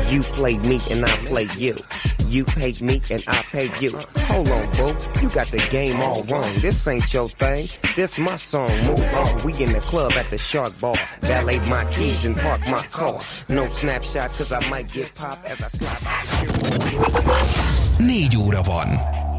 You play me and I play you. You pay me and I pay you. Hold on, bro, you got the game all wrong. This ain't your thing, this my song. Move on, we in the club at the Shark Bar. Valet my keys and park my car. No snapshots cause I might get popped as I slide by. 4 óra van.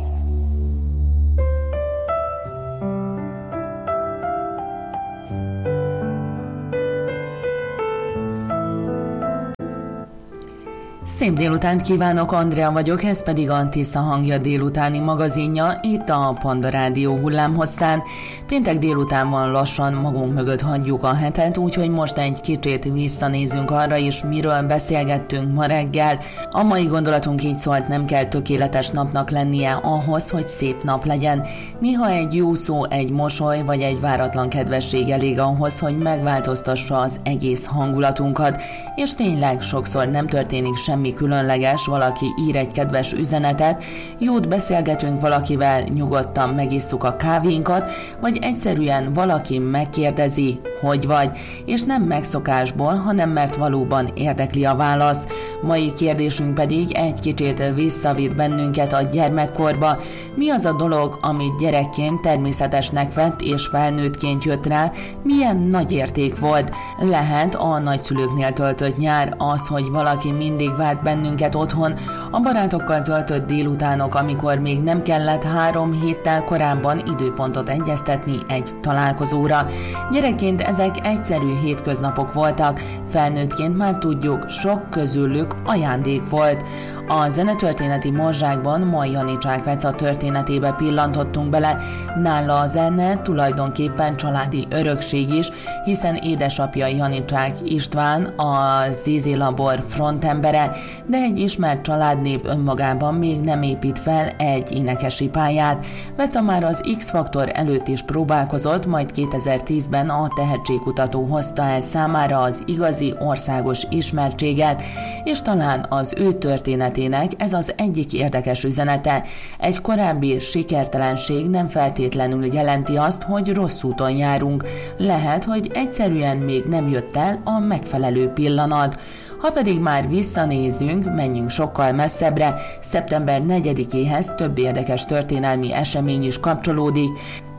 Szép délutánt kívánok, Andrea vagyok, ez pedig a Tisza Hangja délutáni magazinja, itt a Panda Rádió hullámhosszán. Péntek délután van, lassan magunk mögött hagyjuk a hetet, úgyhogy most egy kicsit visszanézünk arra is, miről beszélgettünk ma reggel. A mai gondolatunk így szólt: nem kell tökéletes napnak lennie ahhoz, hogy szép nap legyen. Néha egy jó szó, egy mosoly vagy egy váratlan kedvesség elég ahhoz, hogy megváltoztassa az egész hangulatunkat, és tényleg sokszor nem történik semmi különleges, valaki ír egy kedves üzenetet, jót beszélgetünk valakivel, nyugodtan megisszuk a kávénkat, vagy egyszerűen valaki megkérdezi, hogy vagy, és nem megszokásból, hanem mert valóban érdekli a válasz. Mai kérdésünk pedig egy kicsit visszavitt bennünket a gyermekkorba. Mi az a dolog, amit gyerekként természetesnek vett, és felnőttként jött rá, milyen nagy érték volt? Lehet a nagyszülőknél töltött nyár, az, hogy valaki mindig várt bennünket otthon, a barátokkal töltött délutánok, amikor még nem kellett 3 héttel korábban időpontot egyeztetni egy találkozóra. Gyerekként ezek egyszerű hétköznapok voltak, felnőttként már tudjuk, sok közülük ajándék volt. A zenetörténeti morzsákban ma Janicsák Veca történetébe pillantottunk bele. Nála a zene tulajdonképpen családi örökség is, hiszen édesapja Janicsák István a ZZ Labor frontembere, de egy ismert családnév önmagában még nem épít fel egy énekesi pályát. Veca már az X-faktor előtt is próbálkozott, majd 2010-ben a tehetségkutató hozta el számára az igazi országos ismertséget, és talán az ő történetének ez az egyik érdekes üzenete. Egy korábbi sikertelenség nem feltétlenül jelenti azt, hogy rossz úton járunk. Lehet, hogy egyszerűen még nem jött el a megfelelő pillanat. Ha pedig már visszanézünk, menjünk sokkal messzebbre, szeptember 4-éhez több érdekes történelmi esemény is kapcsolódik.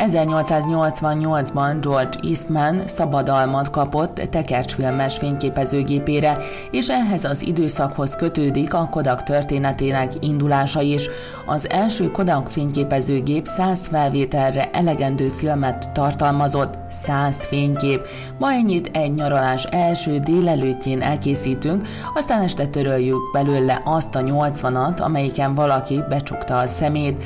1888-ban George Eastman szabadalmat kapott tekercsfilmes fényképezőgépére, és ehhez az időszakhoz kötődik a Kodak történetének indulása is. Az első Kodak fényképezőgép 100 felvételre elegendő filmet tartalmazott, 100 fénykép. Ma ennyit egy nyaralás első délelőttjén elkészítünk, aztán este töröljük belőle azt a 80-at, amelyiken valaki becsukta a szemét.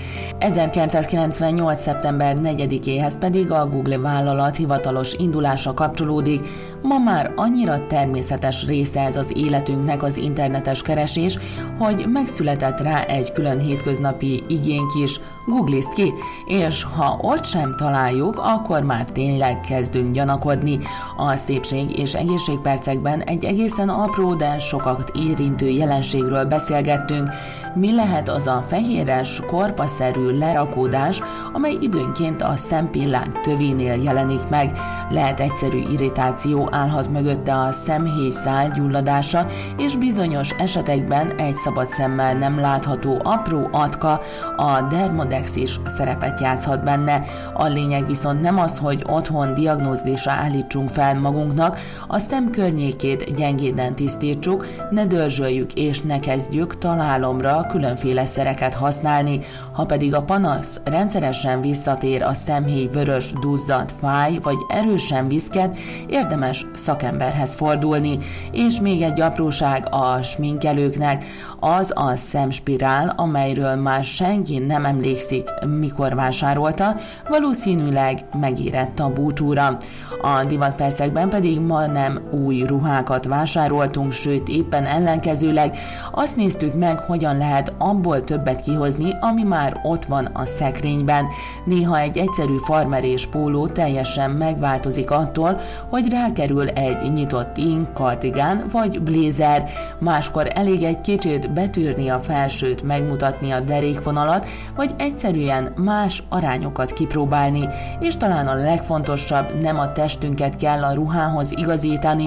1998. szeptember 4-éhez pedig a Google vállalat hivatalos indulása kapcsolódik. Ma már annyira természetes része ez az életünknek az internetes keresés, hogy megszületett rá egy külön hétköznapi igénk is: googlizd ki, és ha ott sem találjuk, akkor már tényleg kezdünk gyanakodni. A szépség és egészségpercekben egy egészen apró, de sokat érintő jelenségről beszélgettünk. Mi lehet az a fehéres, korpaszerű lerakódás, amely időnként a szempillánk tövénél jelenik meg? Lehet egyszerű irritáció, állhat mögötte a szemhéjszál gyulladása, és bizonyos esetekben egy szabad szemmel nem látható apró atka, a dermodex is szerepet játszhat benne. A lényeg viszont nem az, hogy otthon diagnózisra állítsunk fel magunknak, a szem környékét gyengéden tisztítsuk, ne dörzsöljük és ne kezdjük találomra különféle szereket használni. Ha pedig a panasz rendszeresen visszatér, a szemhéj vörös, duzzadt, fáj vagy erősen viszket, érdemes szakemberhez fordulni. És még egy apróság a sminkelőknek, az a szemspirál, amelyről már senki nem emlékszik, mikor vásárolta, valószínűleg megérett a búcsúra. A divatpercekben pedig ma nem új ruhákat vásároltunk, sőt éppen ellenkezőleg azt néztük meg, hogyan lehet abból többet kihozni, ami már ott van a szekrényben. Néha egy egyszerű farmerés póló teljesen megváltozik attól, hogy rákerül egy nyitott ing, kardigán vagy blézer. Máskor elég egy kicsit betűrni a felsőt, megmutatni a derékvonalat, vagy egyszerűen más arányokat kipróbálni, és talán a legfontosabb, nem a testünket kell a ruhához igazítani,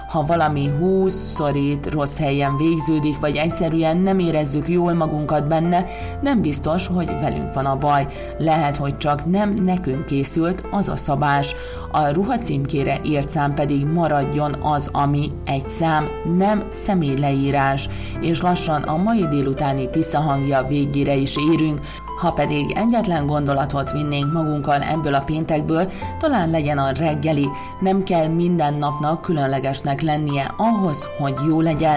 Ha valami szorít, rossz helyen végződik, vagy egyszerűen nem érezzük jól magunkat benne, nem biztos, hogy velünk van a baj. Lehet, hogy csak nem nekünk készült az a szabás. A ruhacímkére írt szám pedig maradjon az, ami egy szám, nem személyleírás. És lassan a mai délutáni Tisza hangja végére is érünk. Ha pedig egyetlen gondolatot vinnénk magunkkal ebből a péntekből, talán legyen a reggeli. Nem kell minden napnak különlegesnek lennie ahhoz, hogy jó legyen.